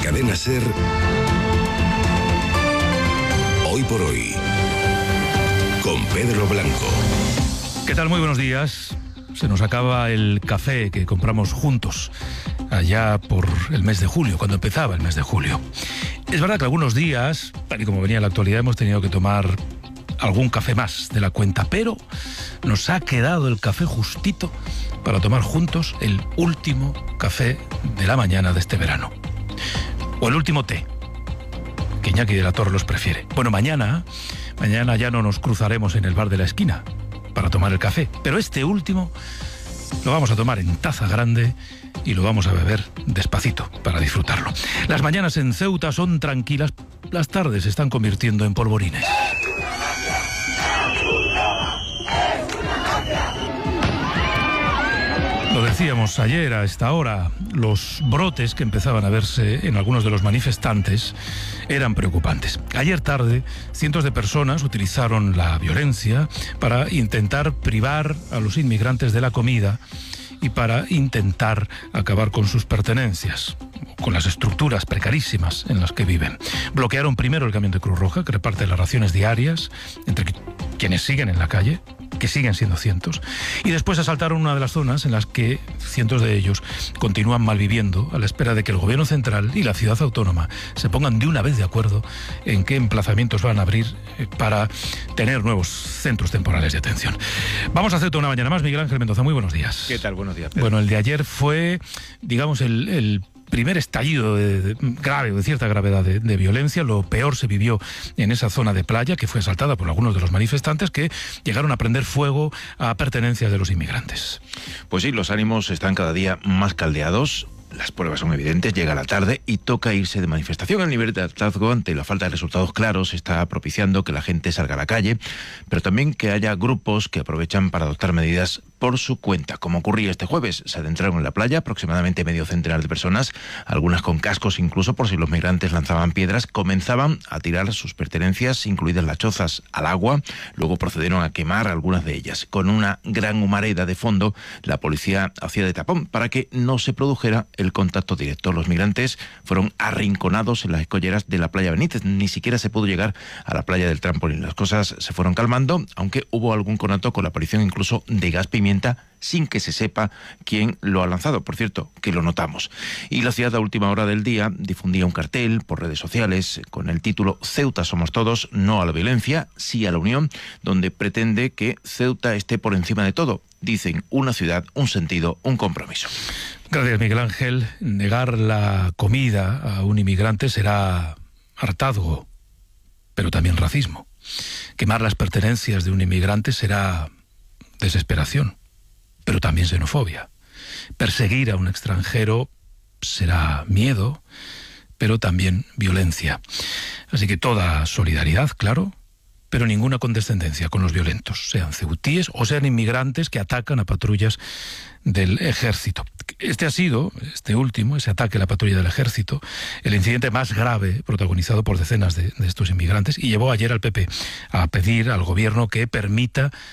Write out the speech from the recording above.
Cadena SER, Hoy por Hoy, con Pedro Blanco. ¿Qué tal? Muy buenos días. Se nos acaba el café que compramos juntos allá por el mes de julio, cuando empezaba el mes de julio. Es verdad que algunos días, tal y como venía la actualidad, hemos tenido que tomar algún café más de la cuenta, pero nos ha quedado el café justito para tomar juntos el último café de la mañana de este verano. O el último té, que Iñaki de la Torre los prefiere. Bueno, mañana ya no nos cruzaremos en el bar de la esquina para tomar el café, pero este último lo vamos a tomar en taza grande y lo vamos a beber despacito para disfrutarlo. Las mañanas en Ceuta son tranquilas, las tardes se están convirtiendo en polvorines. Lo decíamos ayer a esta hora, los brotes que empezaban a verse en algunos de los manifestantes eran preocupantes. Ayer tarde, cientos de personas utilizaron la violencia para intentar privar a los inmigrantes de la comida y para intentar acabar con sus pertenencias, con las estructuras precarísimas en las que viven. Bloquearon primero el camión de Cruz Roja, que reparte las raciones diarias entre quienes siguen en la calle, que siguen siendo cientos, y después asaltaron una de las zonas en las que cientos de ellos continúan malviviendo a la espera de que el gobierno central y la ciudad autónoma se pongan de una vez de acuerdo en qué emplazamientos van a abrir para tener nuevos centros temporales de atención. Vamos a hacer toda una mañana más. Miguel Ángel Mendoza, muy buenos días. ¿Qué tal? Buenos días, Pedro. Bueno, el de ayer fue, digamos, el primer estallido de cierta gravedad de violencia. Lo peor se vivió en esa zona de playa que fue asaltada por algunos de los manifestantes que llegaron a prender fuego a pertenencias de los inmigrantes. Pues sí, los ánimos están cada día más caldeados. Las pruebas son evidentes, llega la tarde y toca irse de manifestación. El nivel de hartazgo ante la falta de resultados claros está propiciando que la gente salga a la calle, pero también que haya grupos que aprovechan para adoptar medidas por su cuenta, como ocurría este jueves. Se adentraron en la playa aproximadamente medio centenar de personas, algunas con cascos incluso por si los migrantes lanzaban piedras. Comenzaban a tirar sus pertenencias, incluidas las chozas, al agua. Luego procedieron a quemar algunas de ellas. Con una gran humareda de fondo, la policía hacía de tapón para que no se produjera el contacto directo. Los migrantes fueron arrinconados en las escolleras de la playa Benítez. Ni siquiera se pudo llegar a la playa del Trampolín. Las cosas se fueron calmando, aunque hubo algún conato con la aparición incluso de gas pimienta, sin que se sepa quién lo ha lanzado. Por cierto, que lo notamos. Y la ciudad a última hora del día difundía un cartel por redes sociales con el título Ceuta somos todos, no a la violencia, sí a la unión, donde pretende que Ceuta esté por encima de todo. Dicen, una ciudad, un sentido, un compromiso. Gracias, Miguel Ángel. Negar la comida a un inmigrante será hartazgo, pero también racismo. Quemar las pertenencias de un inmigrante será desesperación, pero también xenofobia. Perseguir a un extranjero será miedo, pero también violencia. Así que toda solidaridad, claro, pero ninguna condescendencia con los violentos, sean ceutíes o sean inmigrantes que atacan a patrullas del ejército. Este último, ese ataque a la patrulla del ejército, el incidente más grave protagonizado por decenas de estos inmigrantes, y llevó ayer al PP a pedir al gobierno que permita